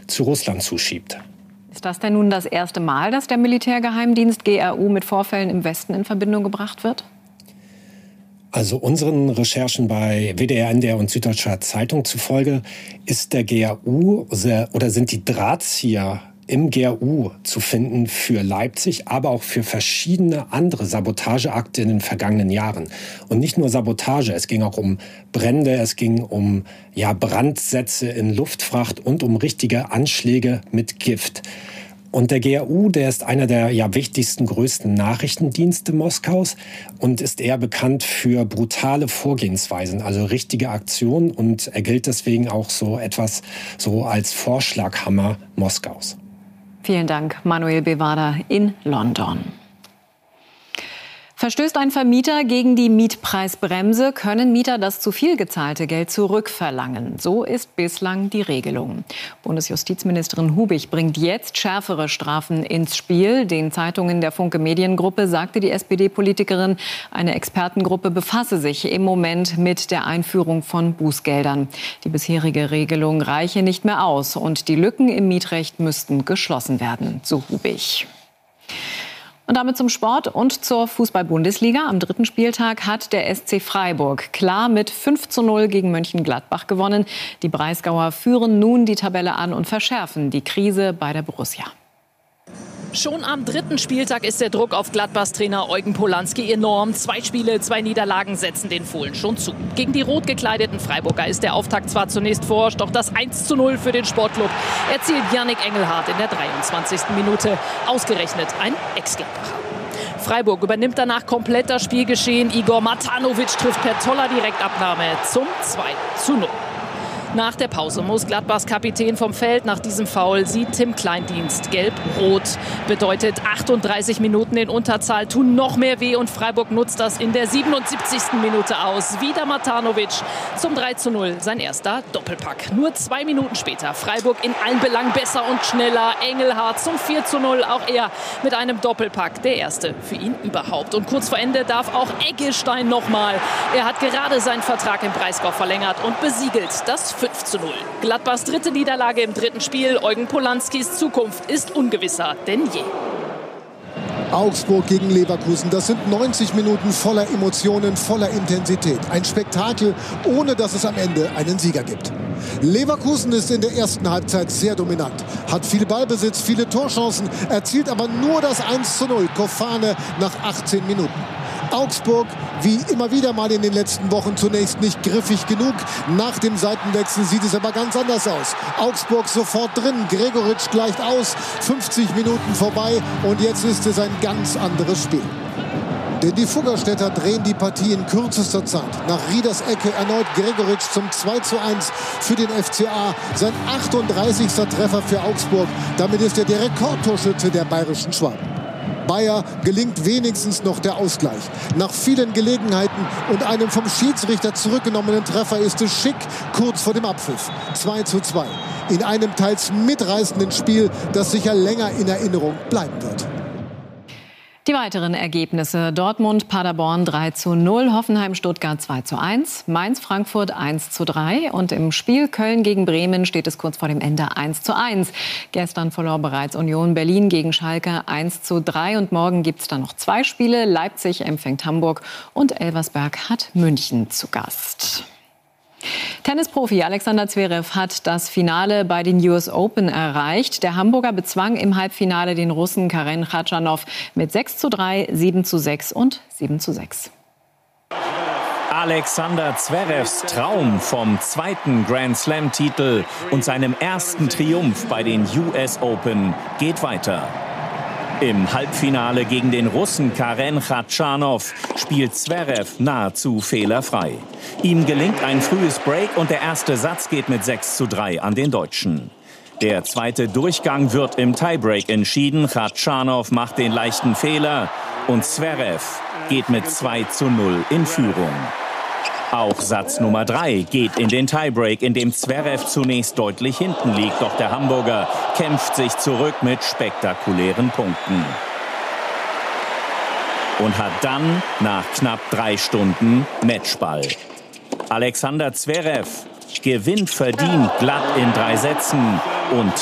zu Russland zuschiebt. Ist das denn nun das erste Mal, dass der Militärgeheimdienst GRU mit Vorfällen im Westen in Verbindung gebracht wird? Also unseren Recherchen bei WDR, NDR und Süddeutscher Zeitung zufolge ist der GRU oder sind die Drahtzieher im GRU zu finden für Leipzig, aber auch für verschiedene andere Sabotageakte in den vergangenen Jahren. Und nicht nur Sabotage, es ging auch um Brände, es ging um Brandsätze in Luftfracht und um richtige Anschläge mit Gift. Und der GRU, der ist einer der wichtigsten, größten Nachrichtendienste Moskaus und ist eher bekannt für brutale Vorgehensweisen, also richtige Aktionen. Und er gilt deswegen auch so etwas so als Vorschlaghammer Moskaus. Vielen Dank, Manuel Bevada in London. Verstößt ein Vermieter gegen die Mietpreisbremse, können Mieter das zu viel gezahlte Geld zurückverlangen. So ist bislang die Regelung. Bundesjustizministerin Hubich bringt jetzt schärfere Strafen ins Spiel. Den Zeitungen der Funke Mediengruppe sagte die SPD-Politikerin, eine Expertengruppe befasse sich im Moment mit der Einführung von Bußgeldern. Die bisherige Regelung reiche nicht mehr aus und die Lücken im Mietrecht müssten geschlossen werden, so Hubich. Und damit zum Sport und zur Fußball-Bundesliga. Am 3. Spieltag hat der SC Freiburg klar mit 5:0 gegen Mönchengladbach gewonnen. Die Breisgauer führen nun die Tabelle an und verschärfen die Krise bei der Borussia. Schon am 3. Spieltag ist der Druck auf Gladbachs Trainer Eugen Polanski enorm. 2 Spiele, 2 Niederlagen setzen den Fohlen schon zu. Gegen die rot gekleideten Freiburger ist der Auftakt zwar zunächst forsch, doch das 1:0 für den Sportclub erzielt Yannick Engelhardt in der 23. Minute. Ausgerechnet ein Ex-Gladbacher. Freiburg übernimmt danach komplett das Spielgeschehen. Igor Matanovic trifft per toller Direktabnahme zum 2:0. Nach der Pause muss Gladbachs Kapitän vom Feld. Nach diesem Foul sieht Tim Kleindienst gelb-rot. Bedeutet 38 Minuten in Unterzahl tun noch mehr weh und Freiburg nutzt das in der 77. Minute aus. Wieder Matanovic zum 3:0, sein erster Doppelpack. Nur 2 Minuten später Freiburg in allen Belangen besser und schneller. Engelhardt zum 4:0, auch er mit einem Doppelpack. Der erste für ihn überhaupt. Und kurz vor Ende darf auch Eggestein nochmal. Er hat gerade seinen Vertrag im Breisgau verlängert und besiegelt das 5:0. Gladbachs 3. Niederlage im 3. Spiel. Eugen Polanskis Zukunft ist ungewisser denn je. Augsburg gegen Leverkusen, das sind 90 Minuten voller Emotionen, voller Intensität. Ein Spektakel, ohne dass es am Ende einen Sieger gibt. Leverkusen ist in der ersten Halbzeit sehr dominant, hat viel Ballbesitz, viele Torchancen, erzielt aber nur das 1:0. Kofane nach 18 Minuten. Augsburg, wie immer wieder mal in den letzten Wochen, zunächst nicht griffig genug. Nach dem Seitenwechsel sieht es aber ganz anders aus. Augsburg sofort drin, Gregoritsch gleicht aus, 50 Minuten vorbei und jetzt ist es ein ganz anderes Spiel. Denn die Fuggerstädter drehen die Partie in kürzester Zeit. Nach Rieders Ecke erneut Gregoritsch zum 2:1 für den FCA. Sein 38. Treffer für Augsburg. Damit ist er der Rekordtorschütze der bayerischen Schwaben. Bayer gelingt wenigstens noch der Ausgleich. Nach vielen Gelegenheiten und einem vom Schiedsrichter zurückgenommenen Treffer ist es Schick kurz vor dem Abpfiff. 2:2. In einem teils mitreißenden Spiel, das sicher länger in Erinnerung bleiben wird. Die weiteren Ergebnisse: Dortmund, Paderborn 3:0, Hoffenheim, Stuttgart 2:1, Mainz, Frankfurt 1:3 und im Spiel Köln gegen Bremen steht es kurz vor dem Ende 1:1. Gestern verlor bereits Union Berlin gegen Schalke 1:3 und morgen gibt es dann noch 2 Spiele. Leipzig empfängt Hamburg und Elversberg hat München zu Gast. Tennisprofi Alexander Zverev hat das Finale bei den US Open erreicht. Der Hamburger bezwang im Halbfinale den Russen Karen Khachanov mit 6:3, 7:6 und 7:6. Alexander Zverevs Traum vom 2. Grand-Slam-Titel und seinem ersten Triumph bei den US Open geht weiter. Im Halbfinale gegen den Russen Karen Khachanov spielt Zverev nahezu fehlerfrei. Ihm gelingt ein frühes Break und der erste Satz geht mit 6:3 an den Deutschen. Der zweite Durchgang wird im Tiebreak entschieden. Khachanov macht den leichten Fehler und Zverev geht mit 2:0 in Führung. Auch Satz Nummer 3 geht in den Tiebreak, in dem Zverev zunächst deutlich hinten liegt. Doch der Hamburger kämpft sich zurück mit spektakulären Punkten. Und hat dann nach knapp 3 Stunden Matchball. Alexander Zverev gewinnt verdient glatt in 3 Sätzen und